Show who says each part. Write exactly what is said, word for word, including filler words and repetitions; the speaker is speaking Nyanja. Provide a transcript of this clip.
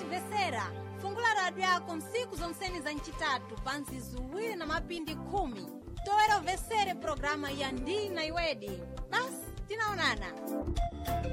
Speaker 1: mvesera fungula radio yako msiku zonseni za nchitatu pansi zuwiri na mapindi khumi towera uvesere programa ya ndi na iwedi basi tinaonana.